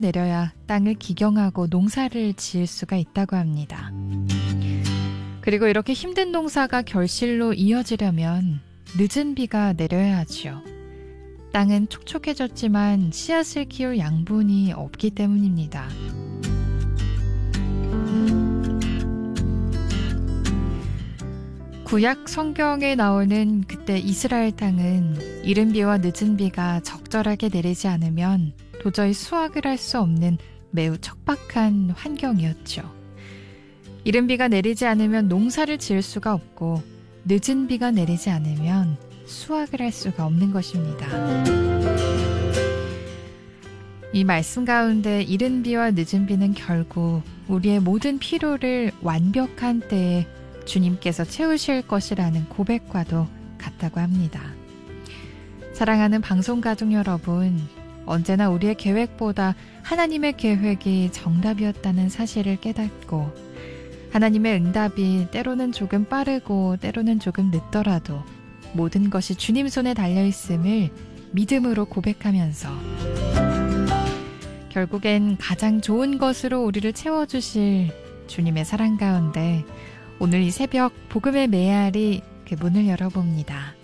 내려야 땅을 기경하고 농사를 지을 수가 있다고 합니다. 그리고 이렇게 힘든 농사가 결실로 이어지려면 늦은 비가 내려야 하지요. 땅은 촉촉해졌지만 씨앗을 키울 양분이 없기 때문입니다. 구약 성경에 나오는 그때 이스라엘 땅은 이른 비와 늦은 비가 적절하게 내리지 않으면 도저히 수확을 할 수 없는 매우 척박한 환경이었죠. 이른 비가 내리지 않으면 농사를 지을 수가 없고 늦은 비가 내리지 않으면 수확을 할 수가 없는 것입니다. 이 말씀 가운데 이른 비와 늦은 비는 결국 우리의 모든 필요를 완벽한 때에 주님께서 채우실 것이라는 고백과도 같다고 합니다. 사랑하는 방송가족 여러분, 언제나 우리의 계획보다 하나님의 계획이 정답이었다는 사실을 깨닫고 하나님의 응답이 때로는 조금 빠르고 때로는 조금 늦더라도 모든 것이 주님 손에 달려있음을 믿음으로 고백하면서 결국엔 가장 좋은 것으로 우리를 채워주실 주님의 사랑 가운데 오늘 이 새벽 복음의 메아리 그 문을 열어봅니다.